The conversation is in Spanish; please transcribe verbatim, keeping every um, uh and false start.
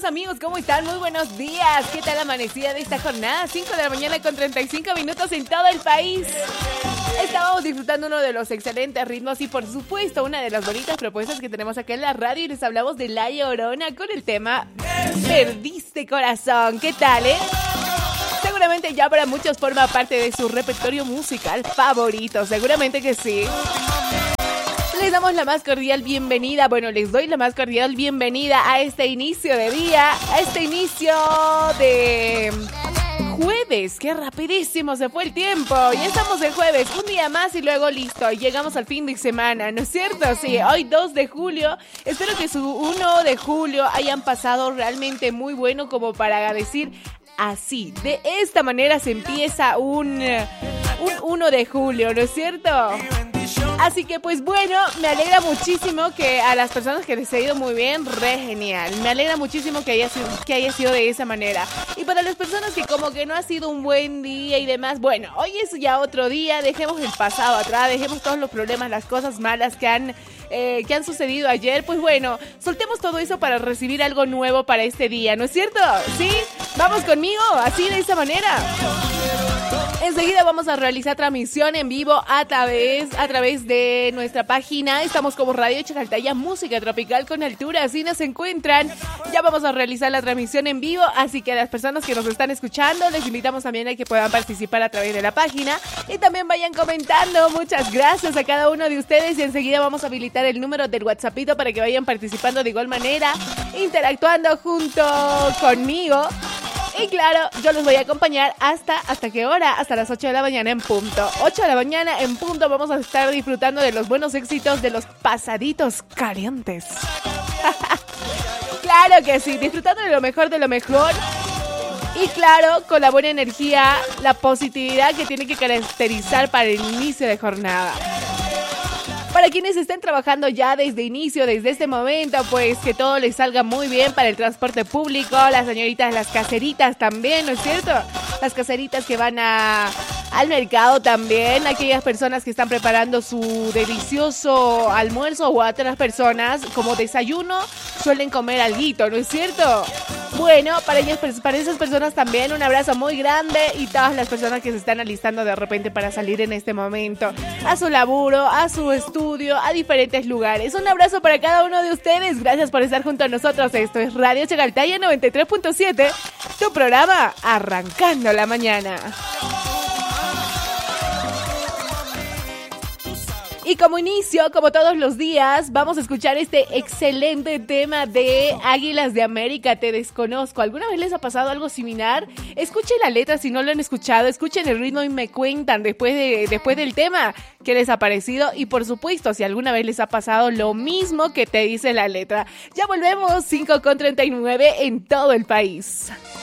amigos, ¿cómo están? Muy buenos días. ¿Qué tal la amanecida de esta jornada? cinco de la mañana con treinta y cinco minutos en todo el país. Estábamos disfrutando uno de los excelentes ritmos y por supuesto una de las bonitas propuestas que tenemos acá en la radio y les hablamos de La Llorona con el tema Perdiste Corazón. ¿Qué tal, eh? Seguramente ya para muchos forma parte de su repertorio musical favorito, seguramente que sí. Les damos la más cordial bienvenida, bueno, les doy la más cordial bienvenida a este inicio de día, a este inicio de jueves. ¡Qué rapidísimo se fue el tiempo! Ya estamos en jueves, un día más y luego listo, llegamos al fin de semana, ¿no es cierto? Sí, hoy dos de julio, espero que su uno de julio hayan pasado realmente muy bueno como para decir así, de esta manera se empieza un, un uno de julio, ¿no es cierto? Así que pues bueno, me alegra muchísimo que a las personas que les ha ido muy bien, re genial. Me alegra muchísimo que haya sido, que haya sido de esa manera. Y para las personas que como que no ha sido un buen día y demás, bueno, hoy es ya otro día, dejemos el pasado atrás, dejemos todos los problemas, las cosas malas que han, eh, que han sucedido ayer. Pues bueno, soltemos todo eso para recibir algo nuevo para este día, ¿no es cierto? ¿Sí? Vamos conmigo, así de esa manera. Enseguida vamos a realizar transmisión en vivo a través, a través de nuestra página. Estamos como Radio Chacaltaya, música tropical con altura, así nos encuentran. Ya vamos a realizar la transmisión en vivo, así que a las personas que nos están escuchando, les invitamos también a que puedan participar a través de la página. Y también vayan comentando. Muchas gracias a cada uno de ustedes. Y enseguida vamos a habilitar el número del WhatsAppito para que vayan participando de igual manera, interactuando junto conmigo. Y claro, yo los voy a acompañar hasta, ¿hasta qué hora? Hasta las ocho de la mañana en punto. ocho de la mañana en punto vamos a estar disfrutando de los buenos éxitos de los pasaditos calientes. Claro que sí, disfrutando de lo mejor de lo mejor. Y claro, con la buena energía, la positividad que tiene que caracterizar para el inicio de jornada. Para quienes estén trabajando ya desde inicio, desde este momento, pues que todo les salga muy bien para el transporte público, las señoritas, las caseritas también, ¿no es cierto? Las caseritas que van a, al mercado también, aquellas personas que están preparando su delicioso almuerzo o a otras personas como desayuno suelen comer alguito, ¿no es cierto? Bueno, para ellas, para esas personas también un abrazo muy grande y todas las personas que se están alistando de repente para salir en este momento a su laburo, a su estudio, a diferentes lugares. Un abrazo para cada uno de ustedes. Gracias por estar junto a nosotros. Esto es Radio Chacaltaya noventa y tres punto siete, tu programa Arrancando la Mañana. Y como inicio, como todos los días, vamos a escuchar este excelente tema de Águilas de América, Te Desconozco. ¿Alguna vez les ha pasado algo similar? Escuchen la letra si no lo han escuchado, escuchen el ritmo y me cuentan después, de, después del tema qué les ha parecido. Y por supuesto, si alguna vez les ha pasado lo mismo que te dice la letra. Ya volvemos, cinco con treinta y nueve en todo el país.